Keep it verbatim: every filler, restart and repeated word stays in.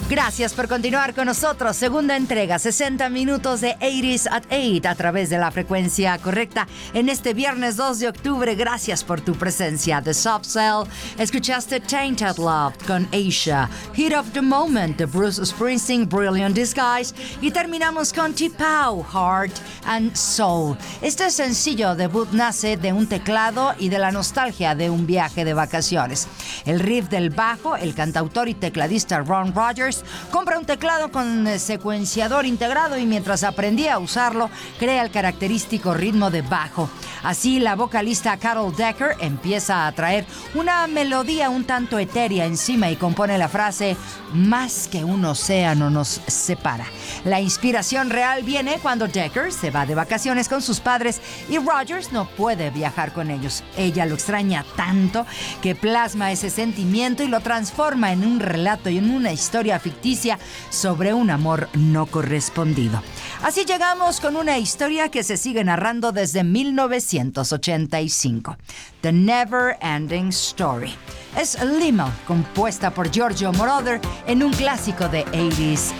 Gracias por continuar con nosotros. Segunda entrega, sesenta minutos de ochenta at ocho a través de la frecuencia correcta. En este viernes dos de octubre, gracias por tu presencia. The Soft Cell, escuchaste Tainted Love con Asia, Heat of the Moment de Bruce Springsteen, Brilliant Disguise, y terminamos con T-Pow, Heart and Soul. Este sencillo debut nace de un teclado y de la nostalgia de un viaje de vacaciones. El riff del bajo, el cantautor y tecladista Ron Rodgers compra un teclado con secuenciador integrado y mientras aprendía a usarlo, crea el característico ritmo de bajo. Así, la vocalista Carol Decker empieza a traer una melodía un tanto etérea encima y compone la frase "más que un océano nos separa". La inspiración real viene cuando Decker se va de vacaciones con sus padres y Rodgers no puede viajar con ellos. Ella lo extraña tanto que plasma ese sentimiento y lo transforma en un relato y en una historia ficticia sobre un amor no correspondido. Así llegamos con una historia que se sigue narrando desde mil novecientos ochenta y cinco. The Never Ending Story. Es Limo, compuesta por Giorgio Moroder en un clásico de ochenta